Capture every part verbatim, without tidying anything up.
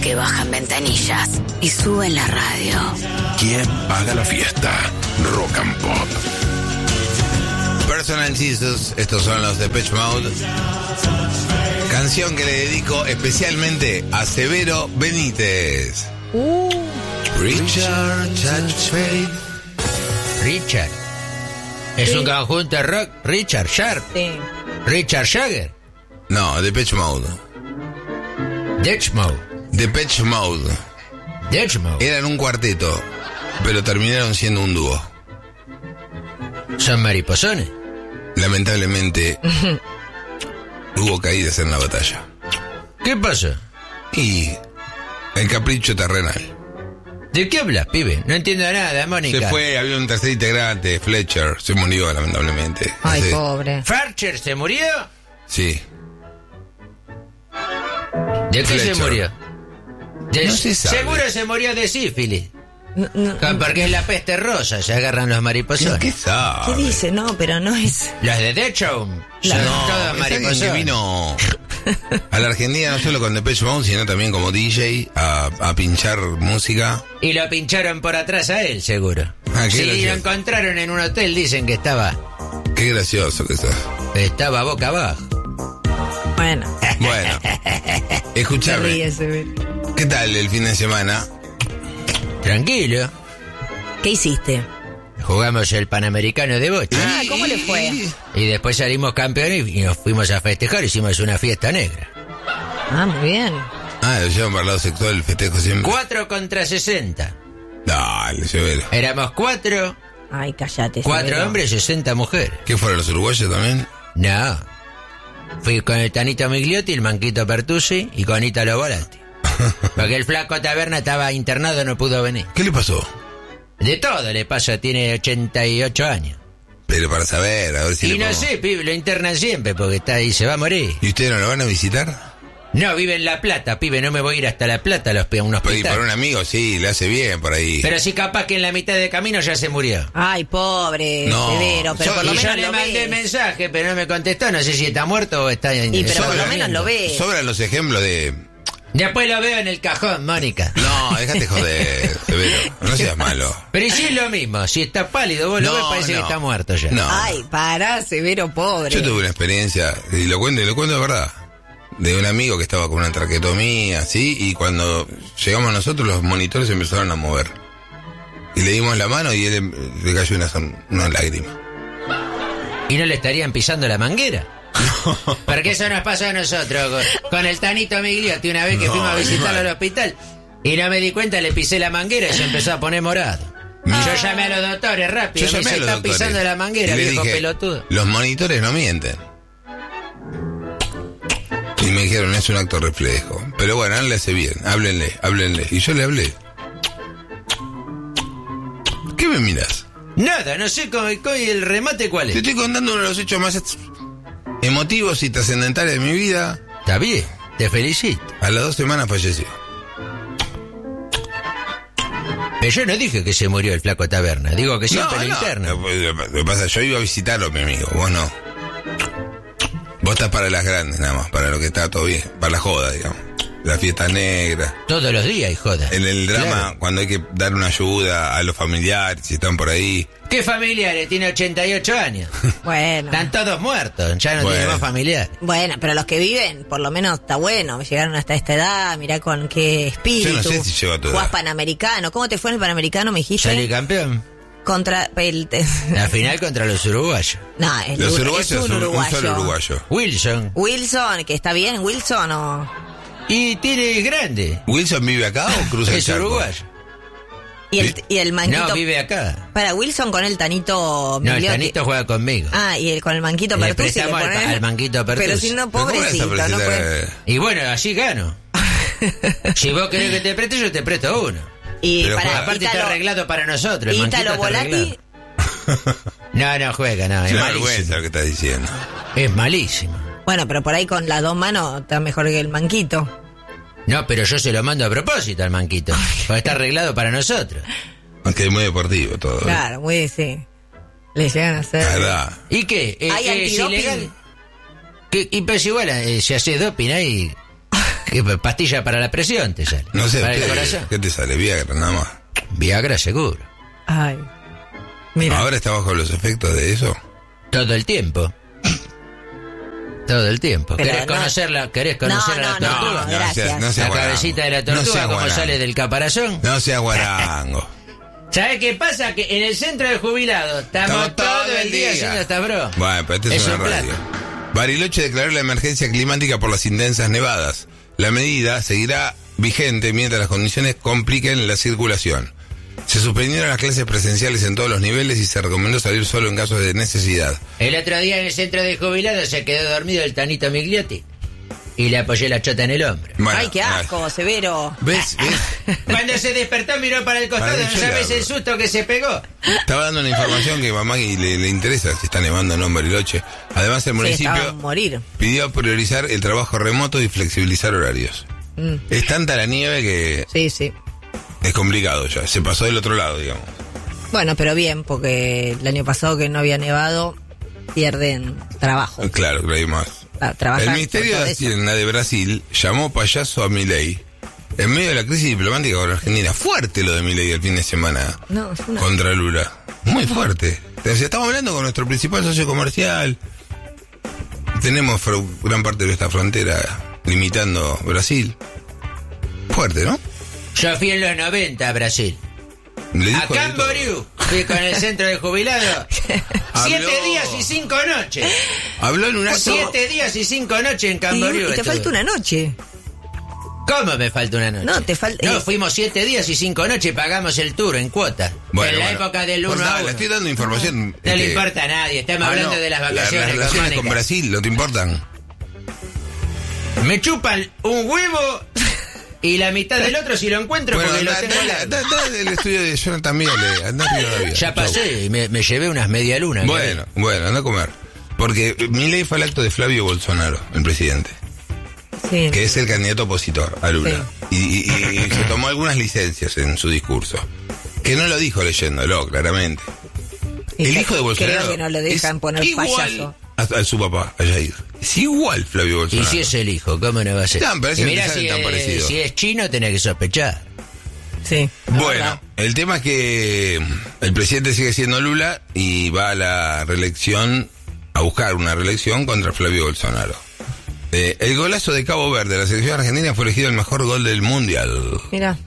que bajan ventanillas y suben la radio. ¿Quién paga la fiesta? Rock and Pop. Personal Jesus, estos son los de Depeche Mode. Canción que le dedico especialmente a Severo Benítez. Uh. Richard Chachfaith. Richard. ¿Es Sí. un conjunto de rock? Richard Sharp. Sí. Richard Jagger. No, Depeche Mode. Depeche Mode. Depeche Mode. Depeche Mode. Eran un cuarteto, pero terminaron siendo un dúo. ¿Son mariposones? Lamentablemente, hubo caídas en la batalla. ¿Qué pasó? Y el capricho terrenal. ¿De qué hablas, pibe? No entiendo nada, Mónica. Se fue, había un tercer integrante, Fletcher, se murió lamentablemente. Ay, Sí. pobre. ¿Farcher se murió? Sí. ¿De qué Fletcher. se murió? De- No se sabe. Seguro se murió de sífilis. No, no, Con- Porque es la peste rosa, se agarran los mariposones. ¿Qué sabe? ¿Qué dice? No, pero no es... Los de Decho son No, todos es alguien que mariposones. vino a la Argentina no solo con Depeche Mode, sino también como D J a, a pinchar música. Y lo pincharon por atrás a él, seguro. Ah, qué Sí, gracioso. lo encontraron en un hotel, dicen que estaba Qué gracioso que estás. estaba boca abajo. Bueno. Bueno, Se escuchame, ríe, se ve. ¿qué tal el fin de semana? Tranquilo. ¿Qué hiciste? Jugamos el Panamericano de bocha. Ah, ¿cómo le fue? Y después salimos campeones y nos fuimos a festejar, hicimos una fiesta negra. Ah, muy bien. Ah, lo llevan para el lado sexual el festejo siempre. Cuatro contra sesenta. Dale, Severo. Éramos cuatro, Ay, cállate. cuatro Severo. hombres, sesenta mujeres. ¿Qué fueron los uruguayos también? No. Fui con el Tanito Migliotti, el Manquito Pertusi y con Italo Volati. Porque el flaco Taberna estaba internado, no pudo venir. ¿Qué le pasó? De todo le pasa, tiene ochenta y ocho años. Pero para saber, a ver si Y le no podemos- sé, pibe, lo internan siempre porque está ahí, se va a morir. ¿Y ustedes no lo van a visitar? No, vive en La Plata, pibe, no me voy a ir hasta La Plata a los pe- a un Pero y hospital. para un amigo, sí, le hace bien por ahí. Pero sí, capaz que en la mitad de camino ya se murió. Ay, pobre, No, Severo, pero yo- por lo Y yo menos le lo mandé ves. mensaje, pero no me contestó, no sé si está muerto o está en Y pero por lo Sobra- menos lo ves. Sobran los ejemplos de... Después lo veo en el cajón, Mónica. No, déjate joder, Severo. No seas malo. Pero y si es lo mismo, si está pálido, vos lo No, ves, parece no. que está muerto ya. No. Ay, pará, Severo, pobre. Yo tuve una experiencia, y lo cuento, y lo cuento de verdad, de un amigo que estaba con una traqueotomía, así, y cuando llegamos nosotros, los monitores empezaron a mover. Y le dimos la mano y él em- le cayó una, son- una lágrima. ¿Y no le estarían pisando la manguera? Porque eso nos pasó a nosotros con, con el Tanito Migliotti una vez que No, fuimos a visitarlo mal. al hospital. Y no me di cuenta, le pisé la manguera y se empezó a poner morado. Yo llamé a los doctores rápido, Yo me llamé a dice, los están doctores. pisando la manguera, Y le viejo dije, pelotudo. los monitores no mienten. Y me dijeron, es un acto reflejo. Pero bueno, él le hace bien, háblenle, háblenle. Y yo le hablé. ¿Qué me miras? Nada, no sé cómo, cómo- el remate cuál Te es. estoy contando uno de los hechos más emotivos y trascendentales de mi vida. Está bien, te felicito. A las dos semanas falleció. Pero yo no dije que se murió el flaco Taberna, digo que siempre lo interno. Lo, lo que pasa, yo iba a visitarlo, mi amigo, vos no. Vos estás para las grandes nada más, para lo que está todo bien, para la joda, digamos. La fiesta negra. Todos los días, y joda. En el drama, Claro. cuando hay que dar una ayuda a los familiares, si están por ahí. ¿Qué familiares? Tiene ochenta y ocho años. Bueno. Están todos muertos, ya no Bueno. tiene más familiares. Bueno, pero los que viven, por lo menos está bueno. Llegaron hasta esta edad, mirá con qué espíritu. Yo no sé si llegó a tu Jugás edad. Panamericano. ¿Cómo te fue en el Panamericano, me dijiste? Salí campeón. Contra el... La final contra los uruguayos. No, es, Los es uruguayos un son un uruguayo. solo uruguayo. Wilson. Wilson, que está bien, Wilson o... Y tiene grande. ¿Wilson vive acá o cruza el Es charco? uruguayo. Y el, y el manquito... No, vive acá. Para Wilson con el Tanito... No, el Migliotti. Tanito juega conmigo. Ah, y el, con el manquito Le Pertusi le prestamos al- ponen... al manquito Pertusi. Pero si no, ¿Pero cómo vas a pobrecito, no presentar? puede... Y bueno, así gano. Si vos querés que te preste, yo te presto uno. Y Pero para juega- Aparte Ítalo- está arreglado para nosotros. El manquito Ítalo está Volati... arreglado. No, no juega, no, es Es una malísimo. vergüenza lo que estás diciendo. Es malísimo. Bueno, pero por ahí con las dos manos está mejor que el manquito. No, pero yo se lo mando a propósito al manquito. Porque está arreglado para nosotros. Aunque es muy deportivo todo. ¿eh? Claro, muy, sí. Le llegan a hacer... La verdad. ¿Y qué? Eh, ¿Hay eh, ¿Es antidoping? ilegal? ¿Qué? Y pues igual, eh, si hace doping ahí... ¿Qué, pastilla para la presión te sale? No sé, para el ¿qué, corazón. ¿qué te sale? Viagra, nada más. Viagra seguro. Ay. Mira. ¿Ahora está bajo los efectos de eso? Todo el tiempo. Todo el tiempo. Pero ¿Querés no- conocerla? ¿Querés conocer No, la no, no, tortuga? no, gracias. seas- no seas La guarango. cabecita de la No tortuga, seas cómo guarango. sale del caparazón. No sea guarango. ¿Sabés qué pasa? Que en el centro de jubilados estamos, Estamos todo el día, haciendo esta bro. Bueno, pero este es, Es una un radio. plato. Bariloche declaró la emergencia climática por las intensas nevadas. La medida seguirá vigente mientras las condiciones compliquen la circulación. Se suspendieron las clases presenciales en todos los niveles y se recomendó salir solo en casos de necesidad. El otro día en el centro de jubilados se quedó dormido el Tanito Migliotti y le apoyé la chota en el hombro. Bueno, Ay, qué asco, Severo. ¿Ves? ¿Ves? Cuando se despertó miró para el costado, Para no el sabes lado. el susto que se pegó. Estaba dando una información que a mamá le, le interesa, si está nevando o no en Bariloche. Además, el Sí, municipio estaba a morir. pidió priorizar el trabajo remoto y flexibilizar horarios. Mm. Es tanta la nieve que Sí, sí. es complicado ya. Se pasó del otro lado, digamos. Bueno, pero bien, porque el año pasado que no había nevado, pierden trabajo. Claro, que hay más. Ah, trabajar El Ministerio por de todo eso. Hacienda de Brasil llamó payaso a Milei en medio de la crisis diplomática con Argentina. Fuerte lo de Milei el fin de semana No, es una- contra Lula. Muy fuerte. O sea, estamos hablando con nuestro principal socio comercial. Tenemos fro- gran parte de nuestra frontera limitando Brasil. Fuerte, ¿no? Yo fui en los noventa a Brasil. Le A dijo de todo. Camboriú. Fui con el centro de jubilados. Siete Habló. días y cinco noches. Habló en un acto. Siete días y cinco noches en Y, Camboriú. y te estuve. falta una noche. ¿Cómo me falta una noche? No, te falta- No, eh. fuimos siete días y cinco noches y pagamos el tour en cuota. Bueno, en la bueno. época del Pues uno a nada, uno. Le estoy dando información. No le este, importa a nadie, estamos ah, hablando no, de las la- vacaciones. Las relaciones con económicas. Brasil, ¿no te importan? Me chupan un huevo y la mitad del otro si lo encuentro porque lo da- tengo da- al lado. da- da del estudio de Jonathan Miele. Andá a la vida. Ya Chau. pasé y me, me llevé unas medialunas. que Bueno, bueno, anda a comer. Porque Milei fue al acto de Flavio Bolsonaro, el presidente, Sí. que es el candidato opositor a Lula. Y, y- y se tomó algunas licencias en su discurso. Que no lo dijo leyéndolo, claramente. Y El que- hijo de Bolsonaro. Creo que no le dejan es poner igual payaso. A, a su papá, a Jair. Es igual Flavio Y Bolsonaro. si es el hijo, ¿cómo no va a ser? Tan, parece y que mirá te si, salen tan es- parecidos. si es chino tenés que sospechar. Sí. Bueno, el tema es que el presidente sigue siendo Lula y va a la reelección, a buscar una reelección contra Flavio Bolsonaro. Eh, el golazo de Cabo Verde, la selección argentina, fue elegido el mejor gol del mundial. Mira.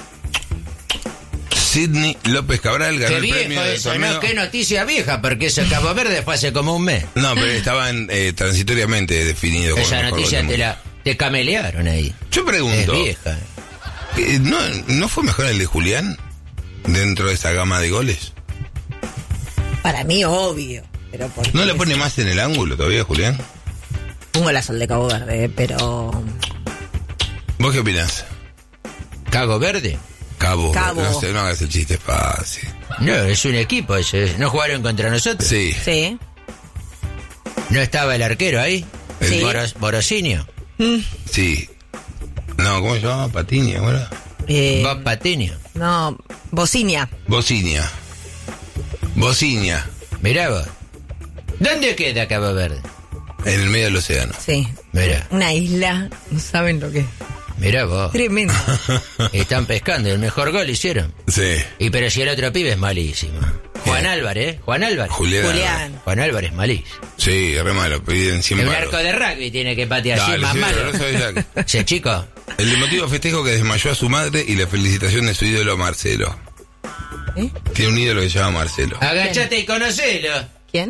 Sidney López Cabral ganó Qué el viejo premio del eso, torneo. ¿no? Qué noticia vieja, porque eso Cabo Verde fue hace como un mes. No, pero estaban eh, transitoriamente definidos como Esa el mejor noticia gol del te mundial. la te camelearon ahí. Yo Es pregunto, vieja. eh, ¿no, ¿no fue mejor el de Julián dentro de esa gama de goles? Para mí, obvio. Pero porque ¿No le pone más en el ángulo todavía, Julián? un golazo al de Cabo Verde, pero. ¿Vos qué opinás? ¿Cago Verde? Cabo, Cabo. no sé, no hagas el chiste fácil. No, es un equipo ese. ¿No jugaron contra nosotros? Sí. Sí. ¿No estaba el arquero ahí? El- Sí. Boros- Borosinio. Sí. No, ¿cómo se llama? Patiña, ¿verdad? Eh, Bob Patiño. no, Bocinia. Bocinia. Bocinia. Mirá vos. ¿Dónde queda Cabo Verde? En el medio del océano. Sí. Mirá, Una isla. No saben lo que es. mirá vos. Tremendo. Están pescando, el mejor gol hicieron. Sí. Y pero si el otro pibe es malísimo. Juan ¿Quién? Álvarez, ¿eh? Juan Álvarez. Julián. Julián. Juan Álvarez es malísimo. Sí, re malo. Piden cien El palos. arco de rugby tiene que patear, así Dale, es más sí, malo. pero no sabes ya. Ese chico, El emotivo festejo que desmayó a su madre y la felicitación de su ídolo Marcelo. ¿Eh? Tiene un ídolo que se llama Marcelo. agachate y conocelo. ¿Quién?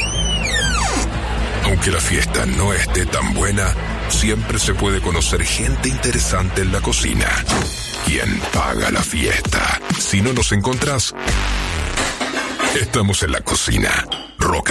Aunque la fiesta no esté tan buena, siempre se puede conocer gente interesante en la cocina. ¿Quién paga la fiesta? Si no nos encontrás, estamos en la cocina. Rock